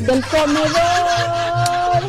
del comedor,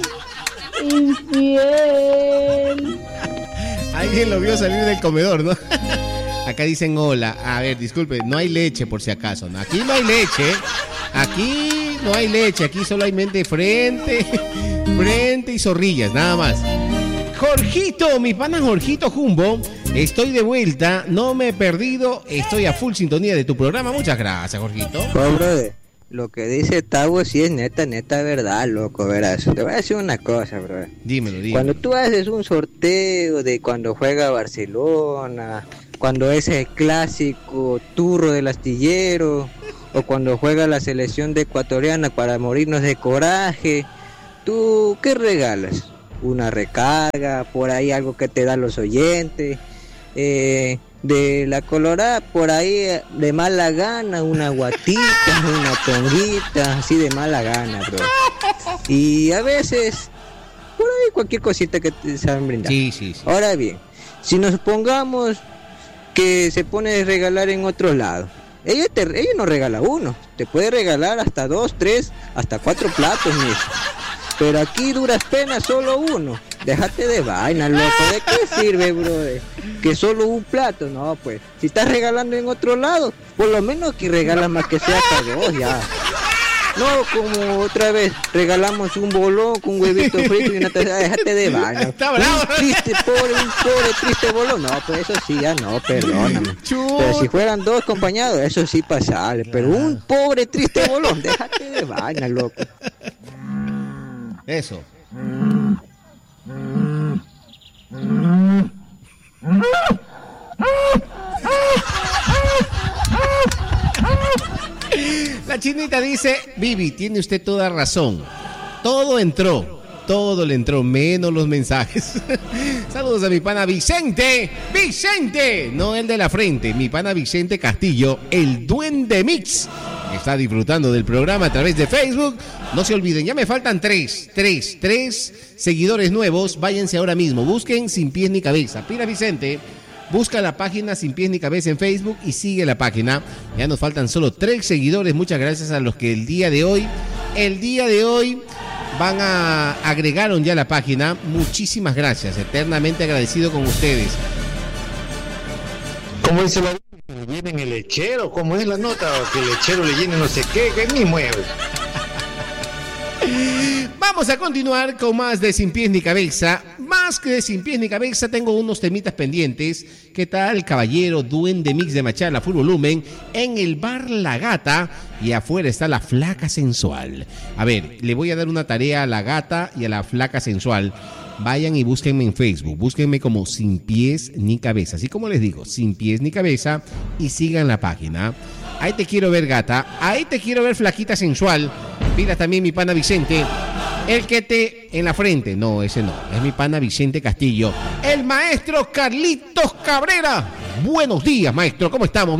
infiel. Alguien lo vio salir del comedor, ¿no? Acá dicen hola. A ver, disculpe, no hay leche por si acaso, ¿no? Aquí no hay leche. Aquí no hay leche. Aquí solamente frente y zorrillas, nada más. Jorgito, mi pana Jorgito Jumbo. Estoy de vuelta, no me he perdido. Estoy a full sintonía de tu programa. Muchas gracias, Jorgito. Brother, lo que dice Tavo sí es neta verdad, loco, verás. Te voy a decir una cosa, brother. Dímelo. Cuando tú haces un sorteo de cuando juega Barcelona, cuando es el clásico turro del astillero, o cuando juega la selección de ecuatoriana para morirnos de coraje, ¿tú qué regalas? Una recarga, por ahí algo que te dan los oyentes, de la Colorada, por ahí de mala gana, una guatita, una tonguita, así de mala gana, bro. Y a veces, por ahí cualquier cosita que te saben brindar. Sí. Ahora bien, si nos pongamos que se pone a regalar en otro lado, ella no regala uno, te puede regalar hasta 2, 3, hasta 4 platos, mijo. Pero aquí duras penas solo uno. Déjate de vaina, loco. ¿De qué sirve, brother? Que solo un plato. No, pues. Si estás regalando en otro lado, por lo menos que regalas más que sea hasta 2 ya. No, como otra vez, regalamos un bolón con un huevito frito y una taza. Déjate de vaina. Está bravo. Un pobre, triste bolón. No, pues eso sí, ya no, perdóname. Pero si fueran 2 acompañados, eso sí pasable. Pero un pobre, triste bolón, déjate de vaina, loco. Eso. La chinita dice, Vivi, tiene usted toda razón. Todo le entró, menos los mensajes. Saludos a mi pana Vicente, no el de la frente, mi pana Vicente Castillo, el Duende Mix. Está disfrutando del programa a través de Facebook. No se olviden, ya me faltan 3 seguidores nuevos. Váyanse ahora mismo, busquen Sin Pies Ni Cabeza. Pira Vicente, busca la página Sin Pies Ni Cabeza en Facebook y sigue la página. Ya nos faltan solo 3 seguidores. Muchas gracias a los que el día de hoy agregaron ya la página. Muchísimas gracias, eternamente agradecido con ustedes. ¿Cómo dice la viene en el lechero? ¿Cómo es la nota? Que el lechero le llene no sé qué, que ni mueve. Vamos a continuar con más de Sin Pies Ni Cabeza. Más que de Sin Pies Ni Cabeza, tengo unos temitas pendientes. ¿Qué tal, caballero? Duende Mix de Machala, full volumen, en el bar La Gata. Y afuera está la Flaca Sensual. A ver, le voy a dar una tarea a la Gata y a la Flaca Sensual. Vayan y búsquenme en Facebook. Búsquenme como Sin Pies Ni Cabeza. Así como les digo, Sin Pies Ni Cabeza. Y sigan la página. Ahí te quiero ver, Gata. Ahí te quiero ver, Flaquita Sensual. Pida también mi pana Vicente. El que te en la frente. No, ese no. Es mi pana Vicente Castillo. El maestro Carlitos Cabrera. Buenos días, maestro. ¿Cómo estamos?